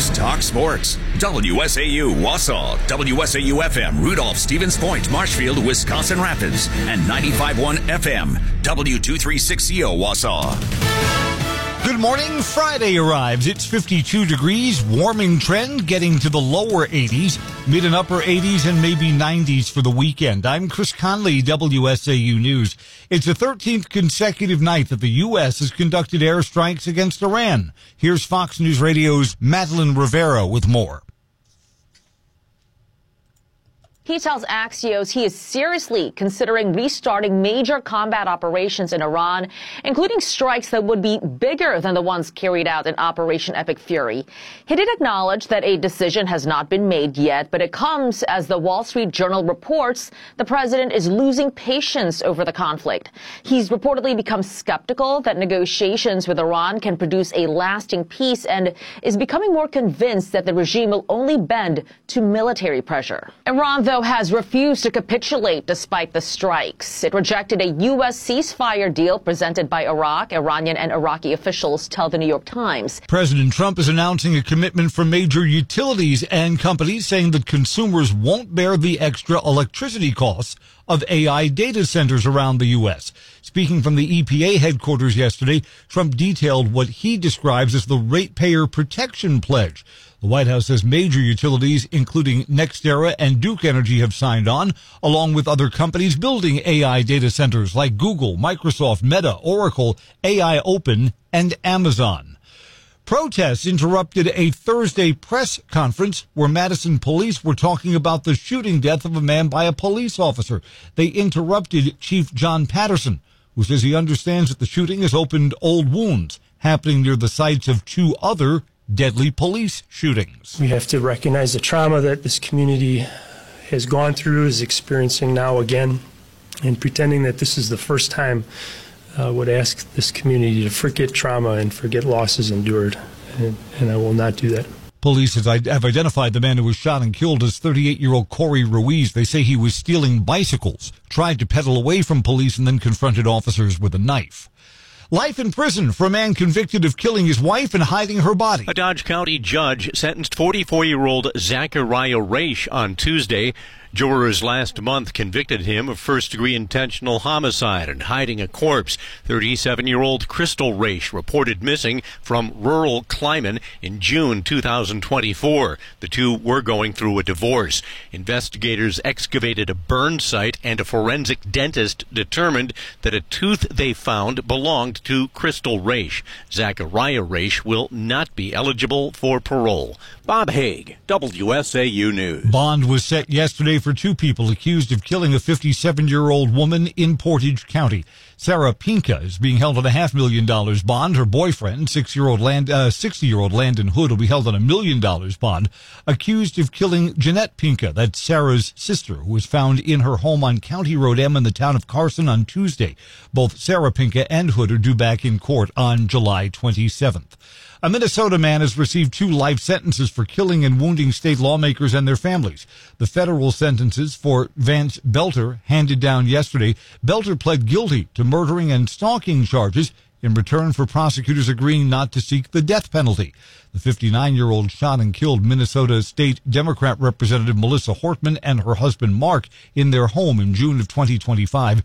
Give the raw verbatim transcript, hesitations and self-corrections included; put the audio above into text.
News Talk Sports. W S A U Wausau, W S A U F M Rudolph, Stevens Point, Marshfield, Wisconsin Rapids, and ninety-five point one F M W two thirty-six C O Wausau. Good morning. Friday arrives. It's fifty-two degrees, warming trend, getting to the lower eighties, mid and upper eighties, and maybe nineties for the weekend. I'm Chris Conley, W S A U News. It's the thirteenth consecutive night that the U S has conducted airstrikes against Iran. Here's Fox News Radio's Madeline Rivera with more. He tells Axios he is seriously considering restarting major combat operations in Iran, including strikes that would be bigger than the ones carried out in Operation Epic Fury. He did acknowledge that a decision has not been made yet, but it comes as the Wall Street Journal reports the president is losing patience over the conflict. He's reportedly become skeptical that negotiations with Iran can produce a lasting peace and is becoming more convinced that the regime will only bend to military pressure. Iran, though, has refused to capitulate despite the strikes. It rejected a U S ceasefire deal presented by Iraq. Iranian and Iraqi officials tell the New York Times. President Trump is announcing a commitment from major utilities and companies saying that consumers won't bear the extra electricity costs of A I data centers around the U S. Speaking from the E P A headquarters yesterday, Trump detailed what he describes as the ratepayer protection pledge. The White House says major utilities, including NextEra and Duke Energy, have signed on, along with other companies building A I data centers like Google, Microsoft, Meta, Oracle, A I Open, and Amazon. Protests interrupted a Thursday press conference where Madison police were talking about the shooting death of a man by a police officer. They interrupted Chief John Patterson, who says he understands that the shooting has opened old wounds happening near the sites of two other deadly police shootings. We have to recognize the trauma that this community has gone through, is experiencing now again, and pretending that this is the first time uh, would ask this community to forget trauma and forget losses endured, and, and I will not do that. Police have identified the man who was shot and killed as thirty-eight-year-old Corey Ruiz. They say he was stealing bicycles, tried to pedal away from police, and then confronted officers with a knife. Life in prison for a man convicted of killing his wife and hiding her body. A Dodge County judge sentenced forty-four-year-old Zachariah Raish on Tuesday. Jurors last month convicted him of first-degree intentional homicide and hiding a corpse. thirty-seven-year-old Crystal Raish reported missing from rural Kleiman in June two thousand twenty-four. The two were going through a divorce. Investigators excavated a burn site, and a forensic dentist determined that a tooth they found belonged to Crystal Raish. Zachariah Raish will not be eligible for parole. Bob Haig, W S A U News. Bond was set yesterday for two people accused of killing a fifty-seven-year-old woman in Portage County. Sarah Pinka is being held on a half million dollars bond. Her boyfriend, six-year-old Land, uh, sixty-year-old Landon Hood, will be held on a million dollars bond, accused of killing Jeanette Pinka, that's Sarah's sister, who was found in her home on County Road M in the town of Carson on Tuesday. Both Sarah Pinka and Hood are due back in court on July twenty-seventh. A Minnesota man has received two life sentences for killing and wounding state lawmakers and their families. The federal sentences for Vance Belter handed down yesterday. Belter pled guilty to murdering and stalking charges in return for prosecutors agreeing not to seek the death penalty. The fifty-nine-year-old shot and killed Minnesota State Democrat Representative Melissa Hortman and her husband Mark in their home in June of twenty twenty-five.